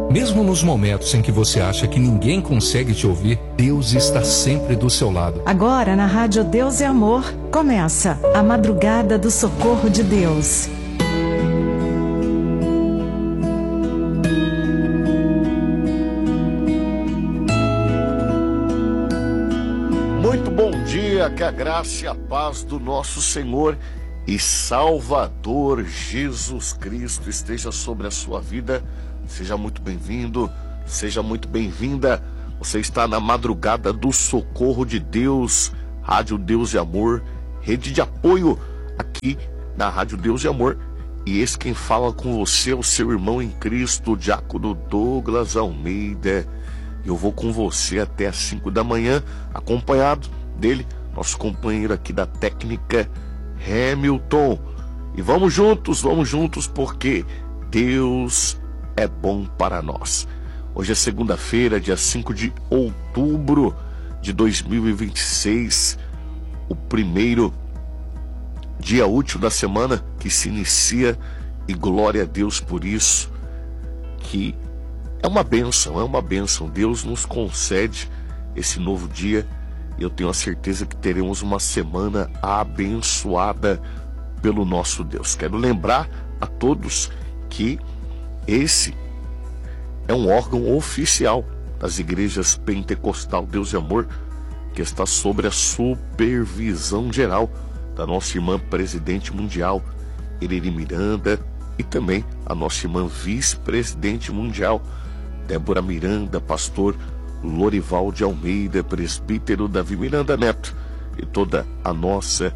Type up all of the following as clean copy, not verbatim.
Mesmo nos momentos em que você acha que ninguém consegue te ouvir, Deus está sempre do seu lado. Agora na Rádio Deus é Amor, começa a Madrugada do Socorro de Deus. Muito bom dia, que a graça e a paz do nosso Senhor e Salvador Jesus Cristo esteja sobre a sua vida. Seja muito bem-vindo, seja muito bem-vinda. Você está na Madrugada do Socorro de Deus, Rádio Deus e Amor, rede de apoio aqui na Rádio Deus e Amor. E esse quem fala com você é o seu irmão em Cristo, o diácono Douglas Almeida. Eu vou com você até às 5 da manhã, acompanhado dele, nosso companheiro aqui da técnica, Hamilton. E vamos juntos, porque Deus é bom para nós. Hoje é segunda-feira, dia 5 de outubro de 2026, o primeiro dia útil da semana que se inicia, e glória a Deus por isso, que é uma bênção. Deus nos concede esse novo dia e eu tenho a certeza que teremos uma semana abençoada pelo nosso Deus. Quero lembrar a todos que esse é um órgão oficial das igrejas Pentecostal Deus e Amor, que está sob a supervisão geral da nossa irmã presidente mundial, Irene Miranda, e também a nossa irmã vice-presidente mundial, Débora Miranda, pastor Lorival de Almeida, presbítero Davi Miranda Neto, e toda a nossa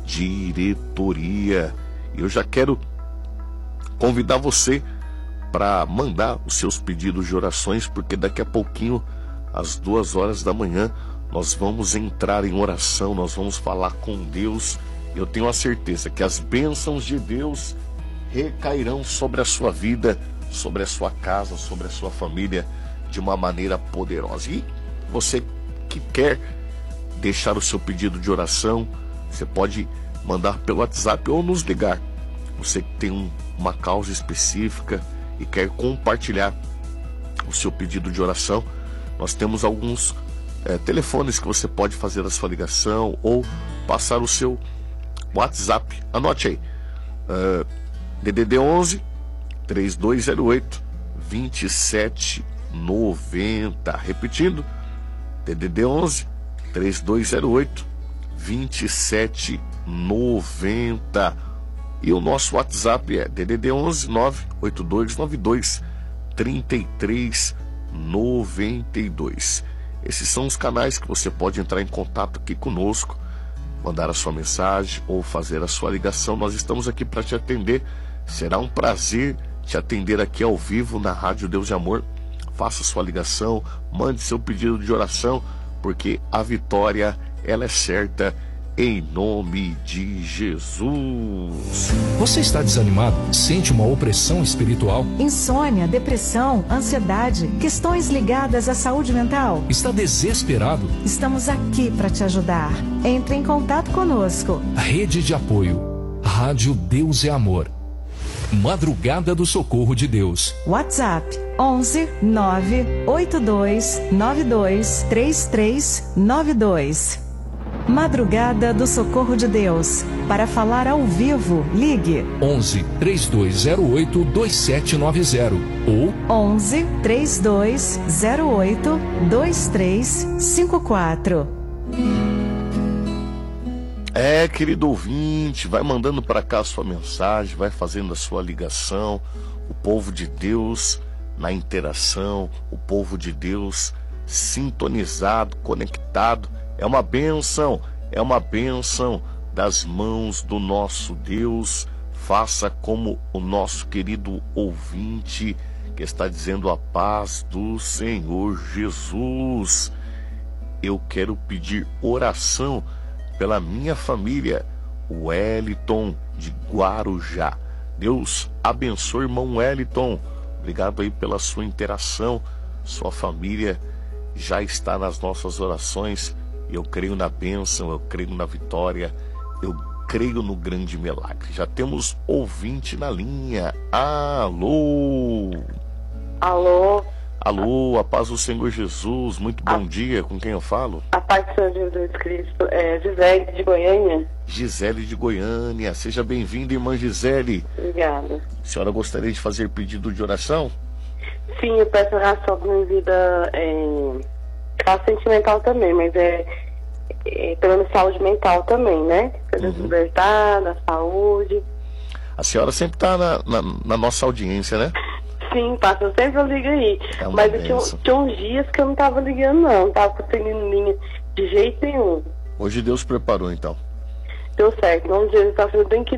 diretoria. E eu já quero convidar você para mandar os seus pedidos de orações, porque daqui a pouquinho, às 2 horas da manhã, nós vamos entrar em oração, nós vamos falar com Deus. Eu tenho a certeza que as bênçãos de Deus recairão sobre a sua vida, sobre a sua casa, sobre a sua família, de uma maneira poderosa. E você que quer deixar o seu pedido de oração, você pode mandar pelo WhatsApp ou nos ligar. Você que tem uma causa específica e quer compartilhar o seu pedido de oração, nós temos alguns telefones que você pode fazer a sua ligação ou passar o seu WhatsApp. Anote aí, DDD 11 3208 2790. Repetindo, DDD 11 3208 2790. E o nosso WhatsApp é DDD 11 98292 3392. Esses são os canais que você pode entrar em contato aqui conosco, mandar a sua mensagem ou fazer a sua ligação. Nós estamos aqui para te atender. Será um prazer te atender aqui ao vivo na Rádio Deus e Amor. Faça sua ligação, mande seu pedido de oração, porque a vitória, ela é certa, em nome de Jesus. Você está desanimado? Sente uma opressão espiritual? Insônia, depressão, ansiedade, questões ligadas à saúde mental? Está desesperado? Estamos aqui para te ajudar. Entre em contato conosco. Rede de apoio, Rádio Deus é Amor. Madrugada do Socorro de Deus. WhatsApp 11 982 92 3392. Madrugada do Socorro de Deus. Para falar ao vivo, ligue 11 3208 2790 ou 11 3208 2354. Querido ouvinte, vai mandando para cá a sua mensagem, vai fazendo a sua ligação. O povo de Deus na interação, o povo de Deus sintonizado, conectado. É uma bênção das mãos do nosso Deus. Faça como o nosso querido ouvinte que está dizendo: a paz do Senhor Jesus. Eu quero pedir oração pela minha família, o Wellington de Guarujá. Deus abençoe, irmão Wellington. Obrigado aí pela sua interação. Sua família já está nas nossas orações. Eu creio na bênção, eu creio na vitória, eu creio no grande milagre. Já temos ouvinte na linha. Alô? Alô? Alô, a paz do Senhor Jesus, muito bom dia, com quem eu falo? A paz do Senhor Jesus Cristo, Gisele de Goiânia. Gisele de Goiânia, seja bem-vinda, irmã Gisele. Obrigada. A senhora gostaria de fazer pedido de oração? Sim, eu peço oração para minha vida, classe sentimental também, mas pela minha saúde mental também, né? Seja libertada, saúde. A senhora sempre está na nossa audiência, né? Sim, pastor, sempre eu ligo aí. Mas eu tinha uns dias que eu não estava ligando, não estava conseguindo linha de jeito nenhum. Hoje Deus preparou, então. Deu certo, em nome de Jesus, eu tenho que